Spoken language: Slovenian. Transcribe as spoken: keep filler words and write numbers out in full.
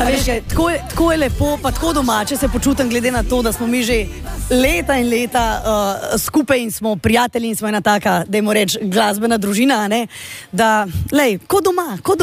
Veš, kaj, tako, je, tako je lepo, pa tako domače se počutim, glede na to, da smo mi že leta in leta uh, skupaj in smo prijatelji in smo ena taka, dajmo reči, glasbena družina, ne? Da, lej, ko doma, ko doma.